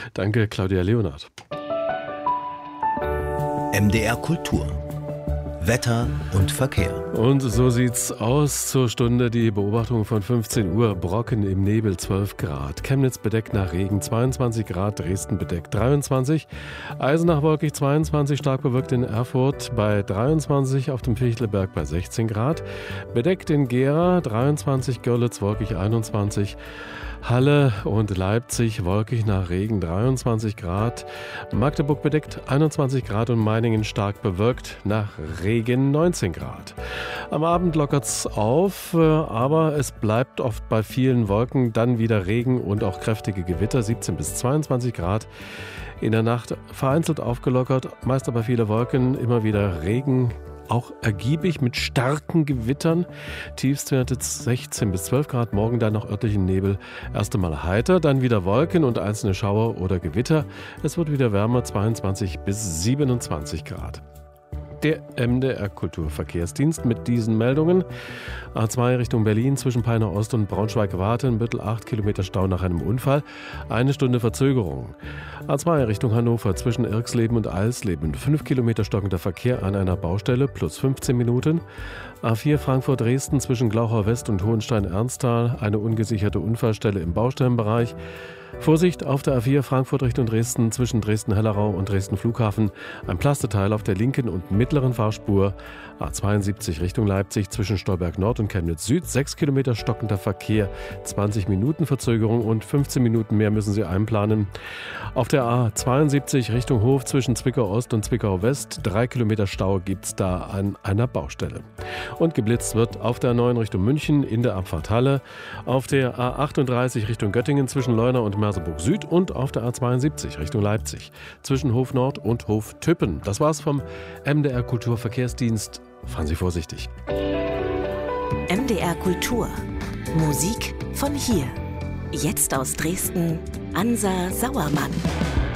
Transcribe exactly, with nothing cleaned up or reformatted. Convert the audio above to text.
Danke, Claudia Leonard. M D R Kultur. Wetter und Verkehr. Und so sieht's aus zur Stunde. Die Beobachtung von fünfzehn Uhr. Brocken im Nebel zwölf Grad. Chemnitz bedeckt nach Regen zweiundzwanzig Grad. Dresden bedeckt dreiundzwanzig. Eisenach wolkig zweiundzwanzig. Stark bewölkt in Erfurt bei dreiundzwanzig. Auf dem Fichtelberg bei sechzehn Grad. Bedeckt in Gera dreiundzwanzig. Görlitz wolkig einundzwanzig. Halle und Leipzig wolkig nach Regen dreiundzwanzig Grad. Magdeburg bedeckt einundzwanzig Grad und Meiningen stark bewölkt nach Regen neunzehn Grad. Am Abend lockert's auf, aber es bleibt oft bei vielen Wolken dann wieder Regen und auch kräftige Gewitter, siebzehn bis zweiundzwanzig Grad. In der Nacht vereinzelt aufgelockert, meist aber viele Wolken, immer wieder Regen. Auch ergiebig mit starken Gewittern. Tiefstwerte sechzehn bis zwölf Grad. Morgen dann noch örtlichen Nebel. Erst einmal heiter, dann wieder Wolken und einzelne Schauer oder Gewitter. Es wird wieder wärmer, zweiundzwanzig bis siebenundzwanzig Grad. Der M D R Kulturverkehrsdienst mit diesen Meldungen. A zwei Richtung Berlin zwischen Peiner Ost und Braunschweig-Wartenbüttel, acht Kilometer Stau nach einem Unfall, eine Stunde Verzögerung. A zwei Richtung Hannover zwischen Irxleben und Eisleben, fünf Kilometer stockender Verkehr an einer Baustelle, plus fünfzehn Minuten. A vier Frankfurt-Dresden zwischen Glauchau West und Hohenstein-Ernsthal, eine ungesicherte Unfallstelle im Baustellenbereich. Vorsicht auf der A vier Frankfurt Richtung Dresden zwischen Dresden-Hellerau und Dresden-Flughafen. Ein Plasteteil auf der linken und mittleren Fahrspur. A zweiundsiebzig Richtung Leipzig zwischen Stolberg Nord und Chemnitz Süd. sechs Kilometer stockender Verkehr, zwanzig Minuten Verzögerung und fünfzehn Minuten mehr müssen Sie einplanen. Auf der A zweiundsiebzig Richtung Hof zwischen Zwickau Ost und Zwickau West. drei Kilometer Stau gibt's da an einer Baustelle. Und geblitzt wird auf der A neun Richtung München in der Abfahrt Halle. Auf der A achtunddreißig Richtung Göttingen zwischen Leuna und Merseburg Süd und auf der A zweiundsiebzig Richtung Leipzig zwischen Hof Nord und Hof Tüppen. Das war's vom M D R Kulturverkehrsdienst. Fahren Sie vorsichtig. M D R Kultur. Musik von hier. Jetzt aus Dresden, Ansa Sauermann.